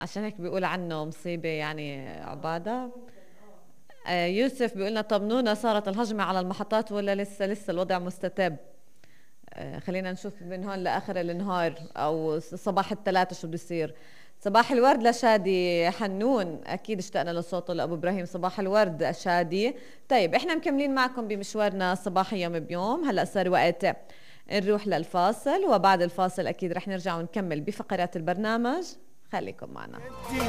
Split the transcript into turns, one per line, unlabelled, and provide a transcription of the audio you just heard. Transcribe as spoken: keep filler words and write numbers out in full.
عشان هيك بيقول عنه مصيبة يعني عبادة. آه يوسف بيقولنا طمنونا، صارت الهجمة على المحطات ولا لسه لسه الوضع مستتب؟ آه خلينا نشوف من هون لآخر النهار أو صباح الثلاثة شو بده يصير. صباح الورد لشادي حنون، أكيد اشتقنا لصوته لأبو إبراهيم. صباح الورد شادي. طيب إحنا مكملين معكم بمشوارنا صباحي يوم بيوم. هلأ صار وقت نروح للفاصل، وبعد الفاصل أكيد رح نرجع ونكمل بفقرات البرنامج. خليكم معنا.